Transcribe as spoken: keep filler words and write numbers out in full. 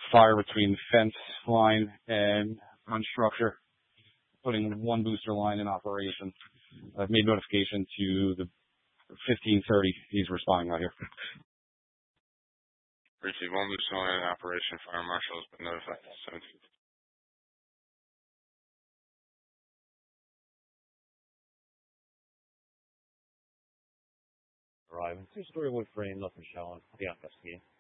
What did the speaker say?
fire between the fence line and on structure, putting one booster line in operation. I've made notification to the fifteen thirty. He's responding out here. Receive one booster line in operation. Fire marshal has been notified. seventeen. Arriving. Two-story wood frame, nothing showing. The investigating.